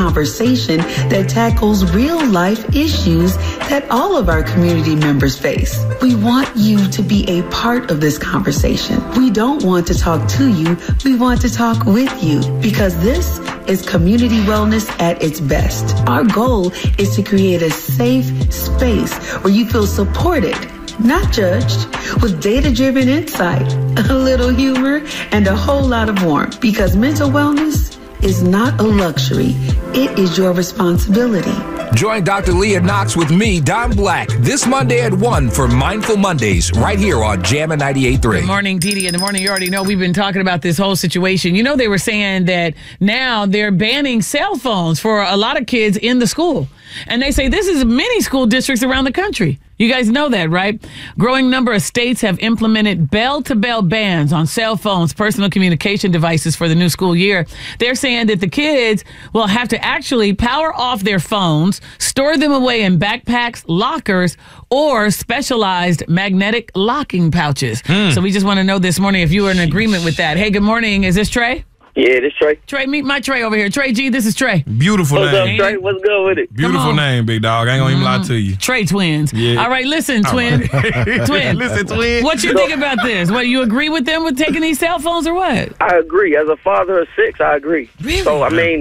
conversation that tackles real-life issues that all of our community members face. We want you to be a part of this conversation. We don't want to talk to you. We want to talk with you, because this is community wellness at its best. Our goal is to create a safe space where you feel supported, not judged, with data-driven insight, a little humor, and a whole lot of warmth, because mental wellness is not a luxury. It is your responsibility. Join Dr. Leah Knox with me, Don Black, this Monday at 1 for Mindful Mondays, right here on Jammin' 98.3. Good morning, Didi. In the morning, you already know we've been talking about this whole situation. You know, they were saying that now they're banning cell phones for a lot of kids in the school. And they say this is many school districts around the country. You guys know that, right? Growing number of states have implemented bell-to-bell bans on cell phones, personal communication devices for the new school year. They're saying that the kids will have to actually power off their phones, store them away in backpacks, lockers, or specialized magnetic locking pouches. So we just want to know this morning if you are in agreement with that. Hey, good morning. Is this Trey? Yeah, this Trey. Trey, meet my Trey over here. Trey G, this is Trey. Beautiful What's name. up, Trey? What's good with it? Beautiful name, big dog. I ain't gonna even lie to you. Trey twins. Yeah. All right, listen, twin. Twin. Listen, twin. What you think about this? What, you agree with them with taking these cell phones or what? I agree. As a father of 6, I agree. Really? So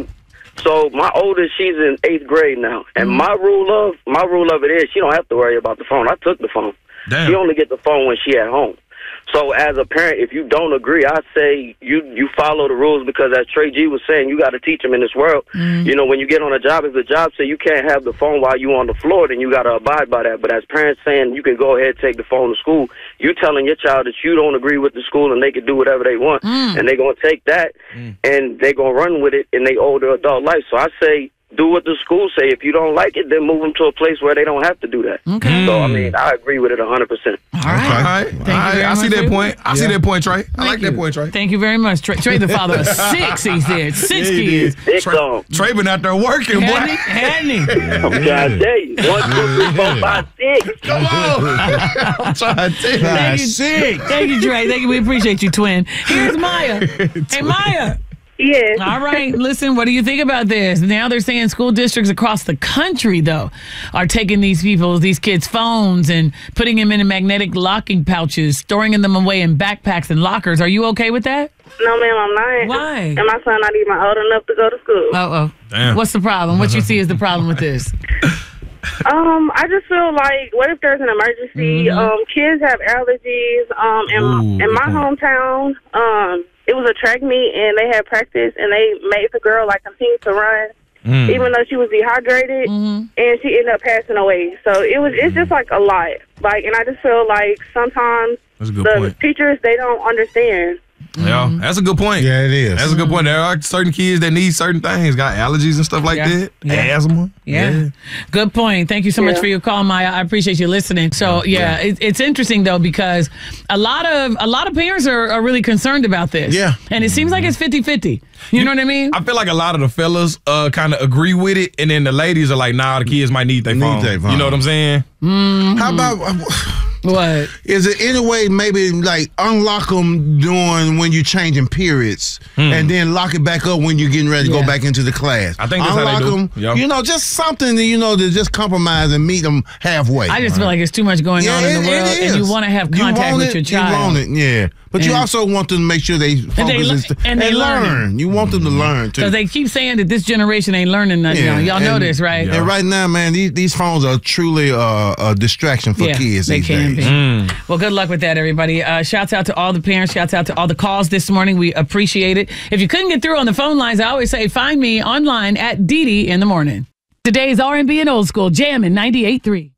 so my oldest, she's in 8th grade now, and my rule of it is she don't have to worry about the phone. I took the phone. Damn. She only get the phone when she at home. So as a parent, if you don't agree, I say you follow the rules, because as Trey G was saying, you got to teach them in this world. You know, when you get on a job, if the job say you can't have the phone while you on the floor, then you got to abide by that. But as parents saying you can go ahead and take the phone to school, you telling your child that you don't agree with the school and they can do whatever they want, and they're going to take that and they're going to run with it in their older adult life. So I say, do what the school say. If you don't like it, then move them to a place where they don't have to do that. Okay. So, I agree with it 100%. All right. All right. I see that point. I see that point, Trey. I like that point, Trey. Thank you very much. Trey the father of 6, he said. 6 kids. Trey been out there working, boy. Hadn't he? I'm trying to tell you. 1, 2, 3, 4, 5, 6. Come on. I'm trying to tell you. Thank you, Trey. Thank you. We appreciate you, twin. Here's Maya. Hey, Maya. Yes. All right. Listen, what do you think about this? Now they're saying school districts across the country, though, are taking these kids' phones and putting them in magnetic locking pouches, storing them away in backpacks and lockers. Are you okay with that? No, ma'am, I'm not. Why? And my son not even old enough to go to school. Uh-oh. Damn. What's the problem? What you see is the problem with this? I just feel like, what if there's an emergency? Kids have allergies. In my hometown, it was a track meet, and they had practice, and they made the girl continue to run, even though she was dehydrated, and she ended up passing away. So it's just a lot. And I just feel like sometimes the teachers, they don't understand. Yeah, that's a good point. Yeah, it is. That's a good point. There are certain kids that need certain things, got allergies and stuff like that. Asthma. Yeah. Good point. Thank you so much for your call, Maya. I appreciate you listening. So it's interesting though, because a lot of parents are really concerned about this. Yeah. And it seems like it's 50-50. You know what I mean? I feel like a lot of the fellas kind of agree with it, and then the ladies are like, nah, the kids might need their phone. You know what I'm saying? How about... What? Is there any way maybe unlock them when you're changing periods and then lock it back up when you're getting ready to go back into the class? I think that's unlock how they do. them, Yep. just something to just compromise and meet them halfway. I just feel like it's too much going on in the world, and you want to have contact with your child. You want it, yeah. But you also want them to make sure they focus and they learn. You want them to learn, too. Because they keep saying that this generation ain't learning nothing. Y'all know this, right? And right now, man, these phones are truly a distraction for kids they these can days. be. Well, good luck with that, everybody. Shouts out to all the parents. Shouts out to all the calls this morning. We appreciate it. If you couldn't get through on the phone lines, I always say find me online at Didi in the morning. Today's R&B and Old School, Jammin' 98.3.